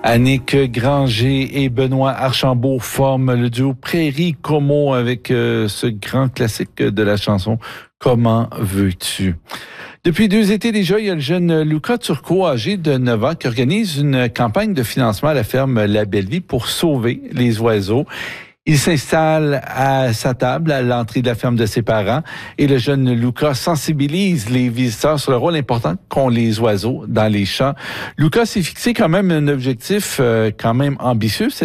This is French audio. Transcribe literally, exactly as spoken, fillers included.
Annick Granger et Benoît Archambault forment le duo Prairie Como avec euh, ce grand classique de la chanson « Comment veux-tu ». Depuis deux étés déjà, il y a le jeune Lucas Turcot, âgé de neuf ans, qui organise une campagne de financement à la ferme La Belle Vie pour sauver les oiseaux. Il s'installe à sa table à l'entrée de la ferme de ses parents et le jeune Lucas sensibilise les visiteurs sur le rôle important qu'ont les oiseaux dans les champs. Lucas s'est fixé quand même un objectif euh, quand même ambitieux.